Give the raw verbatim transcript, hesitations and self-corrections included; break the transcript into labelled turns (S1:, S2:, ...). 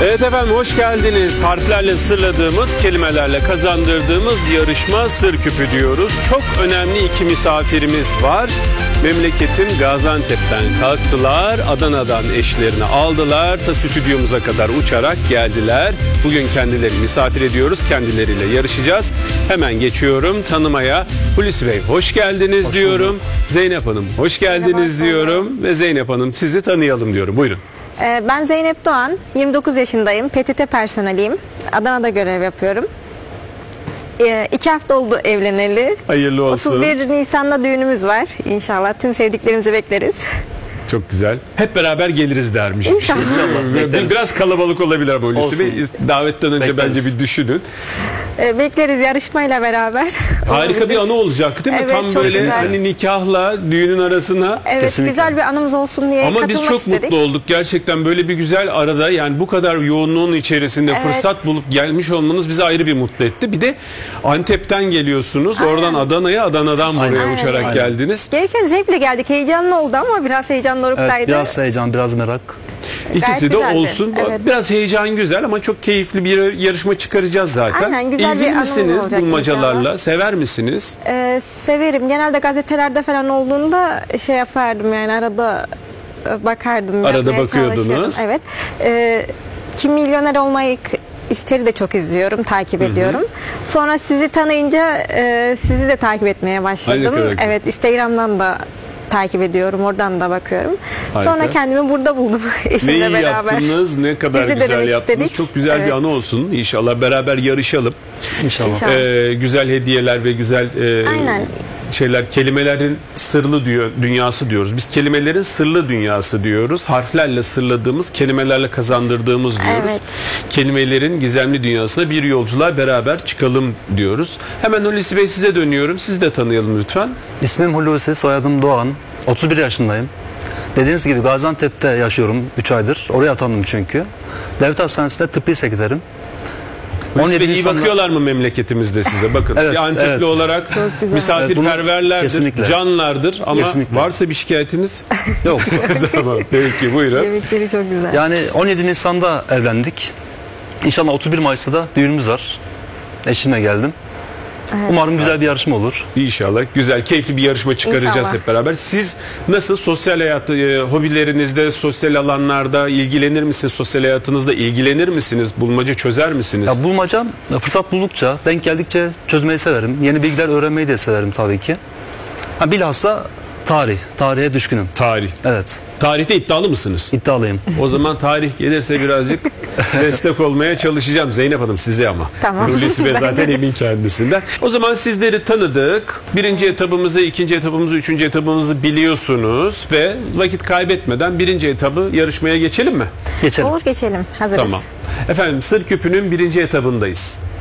S1: Evet efendim, hoş geldiniz. Harflerle sırladığımız, kelimelerle kazandırdığımız yarışma Sır Küpü diyoruz. Çok önemli iki misafirimiz var. Memleketin Gaziantep'ten kalktılar, Adana'dan eşlerini aldılar, ta stüdyomuza kadar uçarak geldiler. Bugün kendilerini misafir ediyoruz, kendileriyle yarışacağız. Hemen geçiyorum tanımaya. Hulusi Bey hoş geldiniz hoş diyorum. Bulduk. Zeynep Hanım hoş geldiniz Merhaba, diyorum ve Zeynep Hanım sizi tanıyalım diyorum. Buyurun.
S2: Ben Zeynep Doğan, yirmi dokuz yaşındayım, P T T personeliyim, Adana'da görev yapıyorum. İki hafta oldu evleneli.
S1: Hayırlı olsun.
S2: otuz bir Nisan'da düğünümüz var. İnşallah tüm sevdiklerimizi bekleriz.
S1: Çok güzel. Hep beraber geliriz dermiş.
S2: İnşallah.
S1: İnşallah. Biraz kalabalık olabilir ama Hulusi Bey. Davetten önce bekleriz. Bence bir düşünün.
S2: Bekleriz yarışmayla beraber.
S1: Harika olabilir. Bir anı olacak değil mi?
S2: Evet,
S1: tam böyle
S2: güzel.
S1: hani nikahla düğünün arasına.
S2: Evet, kesinlikle. Güzel bir anımız olsun diye
S1: ama
S2: katılmak
S1: biz çok
S2: istedik.
S1: mutlu olduk. Gerçekten böyle bir güzel arada, yani bu kadar yoğunluğun içerisinde evet. fırsat bulup gelmiş olmanız bizi ayrı bir mutlu etti. Bir de Antep'ten geliyorsunuz. Aynen. Oradan Adana'ya, Adana'dan buraya Aynen. uçarak Aynen. geldiniz.
S2: Gelirken zevkle geldik. Heyecanlı oldu ama biraz heyecan doruktaydı.
S3: Evet, biraz heyecan, biraz merak.
S1: İkisi de olsun. Evet. Biraz heyecan güzel ama çok keyifli bir yarışma çıkaracağız zaten.
S2: Aynen, güzel
S1: İlgili
S2: bir
S1: misiniz bulmacalarla?
S2: inşallah.
S1: Sever misiniz?
S2: Ee, severim. Genelde gazetelerde falan olduğunda şey yapardım, yani arada bakardım.
S1: Arada bakıyordunuz.
S2: Evet. Ee, Kim Milyoner Olmayı İster'i de çok izliyorum, takip Hı-hı. ediyorum. Sonra sizi tanıyınca e, sizi de takip etmeye başladım. Evet, Instagram'dan da takip ediyorum, oradan da bakıyorum. Harika. Sonra kendimi burada buldum eşimle
S1: Neyi
S2: beraber.
S1: yaptınız, ne kadar
S2: Biz
S1: güzel yaptınız.
S2: Istedik.
S1: Çok güzel evet. bir anı olsun. İnşallah beraber yarışalım.
S3: İnşallah.
S1: İnşallah. Ee, güzel hediyeler ve güzel e, şeyler, kelimelerin sırlı diyor, dünyası diyoruz. Biz kelimelerin sırlı dünyası diyoruz. Harflerle sırladığımız, kelimelerle kazandırdığımız diyoruz. Evet. Kelimelerin gizemli dünyasına bir yolculuğa beraber çıkalım diyoruz. Hemen Hulusi Bey size dönüyorum. Siz de tanıyalım lütfen.
S3: İsmim Hulusi, soyadım Doğan. otuz bir yaşındayım. Dediğiniz gibi Gaziantep'te yaşıyorum üç aydır. Oraya atandım çünkü. Devlet Hastanesi'nde tıbbi sekreterim.
S1: Hulusi Bey, iyi bakıyorlar mı memleketimizde size? Bakın evet, bir Antepli evet. olarak misafirperverlerdir, evet, canlardır ama kesinlikle. Varsa bir şikayetiniz
S3: yok.
S1: Tamam, peki buyurun.
S2: Yemekleri çok güzel.
S3: Yani on yedi Nisan'da evlendik. İnşallah otuz bir Mayıs'ta da düğünümüz var. Eşimle geldim. Evet. Umarım güzel bir yarışma olur.
S1: İnşallah güzel, keyifli bir yarışma çıkaracağız İnşallah. Hep beraber. Siz nasıl sosyal hayat, e, hobilerinizde, sosyal alanlarda ilgilenir misiniz? Sosyal hayatınızda ilgilenir misiniz? Bulmaca çözer misiniz?
S3: Ya bulmaca fırsat buldukça, denk geldikçe çözmeyi severim. Yeni bilgiler öğrenmeyi de severim tabii ki. Ha, bilhassa tarih, tarihe düşkünüm.
S1: Tarih.
S3: Evet.
S1: Tarihte iddialı mısınız?
S3: İddialıyım.
S1: O zaman tarih gelirse birazcık destek olmaya çalışacağım. Zeynep Hanım size ama.
S2: Tamam.
S1: Hulusi Bey zaten emin kendisinden. O zaman sizleri tanıdık. Birinci etabımızı, ikinci etabımızı, üçüncü etabımızı biliyorsunuz ve vakit kaybetmeden birinci etabı yarışmaya geçelim mi?
S3: Geçelim.
S2: Olur, geçelim. Hazırız.
S1: Tamam. Efendim, Sır Küpü'nün birinci etabındayız.